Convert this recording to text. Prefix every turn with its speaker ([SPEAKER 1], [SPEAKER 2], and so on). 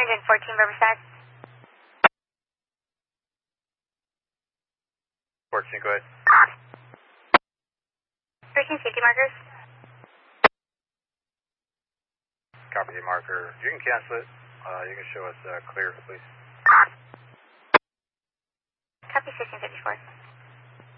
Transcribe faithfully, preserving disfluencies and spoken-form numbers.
[SPEAKER 1] Haven fourteen Riverside.
[SPEAKER 2] fourteen, go ahead.
[SPEAKER 1] thirteen safety markers.
[SPEAKER 2] Copy the marker. You can cancel it. Uh, you can show us uh, clear, please.
[SPEAKER 1] Copy sixteen fifty-four.